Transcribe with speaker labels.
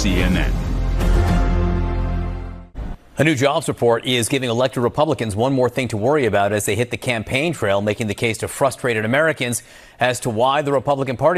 Speaker 1: CNN.
Speaker 2: A new jobs report is giving elected Republicans one more thing to worry about as they hit the campaign trail, making the case to frustrated Americans as to why the Republican Party